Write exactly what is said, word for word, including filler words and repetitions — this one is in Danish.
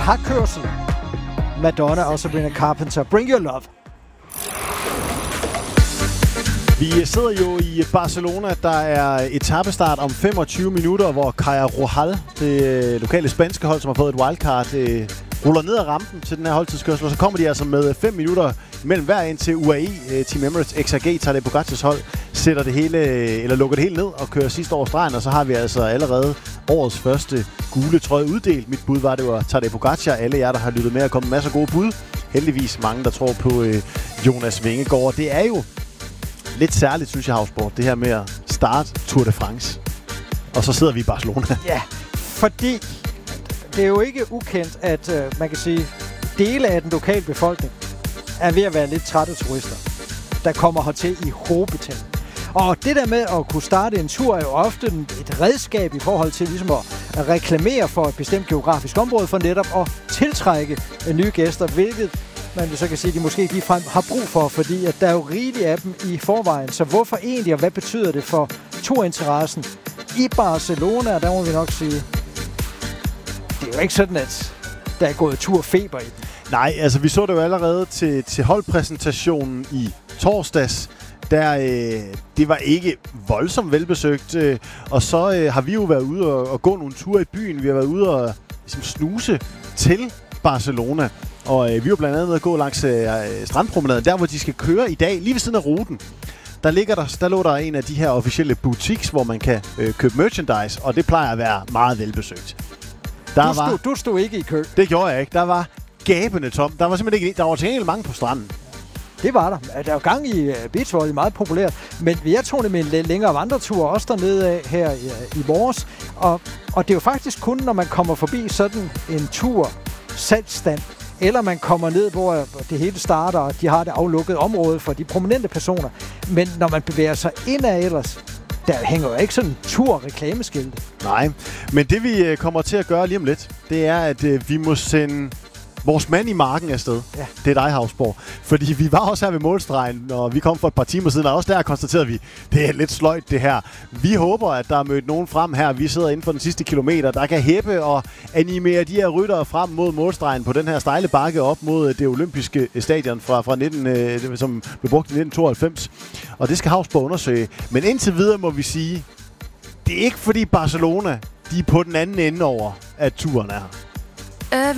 har kørsel. Madonna og Sabrina Carpenter. Bring Your Love. Vi sidder jo i Barcelona. Der er etapestart om femogtyve minutter, hvor Caja Rural, det lokale spanske hold, som har fået et wildcard, øh, ruller ned ad rampen til den her holdtidskørsel. Og så kommer de altså med fem minutter mellem hver ind til U A E. Team Emirates X R G, Tadej Pogacars hold, sætter det hele, eller lukker det hele ned og kører sidste år stregen. Og så har vi altså allerede årets første gule trøje uddelt. Mit bud var, det var Tadej Pogacar. Alle jer, der har lyttet med, er kommet masser af gode bud. Heldigvis mange, der tror på øh, Jonas Vingegaard. Det er jo lidt særligt, synes jeg, Havsborg, det her med at starte Tour de France. Og så sidder vi i Barcelona. Ja, fordi det er jo ikke ukendt, at øh, man kan sige, dele af den lokale befolkning er ved at være lidt trætte turister, der kommer hertil i hobetal. Og det der med at kunne starte en tur er jo ofte et redskab i forhold til ligesom at reklamere for et bestemt geografisk område for netop at tiltrække nye gæster, hvilket man så kan sige, at de måske ikke ligefrem har brug for, fordi at der er jo rigeligt af dem i forvejen. Så hvorfor egentlig, og hvad betyder det for turinteressen i Barcelona? Der må vi nok sige, det er jo ikke sådan, at der er gået turfeber i den. Nej, altså vi så det jo allerede til, til holdpræsentationen i torsdags. Der, øh, det var ikke voldsomt velbesøgt, øh, og så øh, har vi jo været ude og, og gå nogle ture i byen. Vi har været ude og ligesom, snuse til Barcelona, og øh, vi var blandt andet at gå langs øh, strandpromenaden, der hvor de skal køre i dag, lige ved siden af ruten. Der, ligger der, der lå der en af de her officielle boutiques, hvor man kan øh, købe merchandise, og det plejer at være meget velbesøgt. Der du, var, stod, du stod ikke i kø. Det gjorde jeg ikke. Der var gabende tom. Der var simpelthen ikke, der var til gengæld mange på stranden. Det var der. Der er jo gang i uh, beachvolley, meget populært. Men jeg tog det med en lidt længere vandretur, også dernede af her i, uh, i morges. Og, og det er jo faktisk kun, når man kommer forbi sådan en tur, salgsstand, eller man kommer ned, hvor det hele starter, og de har det aflukket område for de prominente personer. Men når man bevæger sig indad ellers, der hænger jo ikke sådan en tur-reklameskilte. Nej, men det vi kommer til at gøre lige om lidt, det er, at uh, vi må sende vores mand i marken afsted. Ja. Det er dig, Havsborg. Fordi vi var også her ved målstregen, og vi kom for et par timer siden, og også der konstaterede vi, det er lidt sløjt det her. Vi håber, at der er mødt nogen frem her. Vi sidder inden for den sidste kilometer, der kan hæppe og animere de her ryttere frem mod målstregen på den her stejle bakke op mod det olympiske stadion fra, fra nitten, øh, som blev brugt i nitten tooghalvfems. Og det skal Havsborg undersøge. Men indtil videre må vi sige, det er ikke fordi Barcelona, de er på den anden ende over, at turen er her.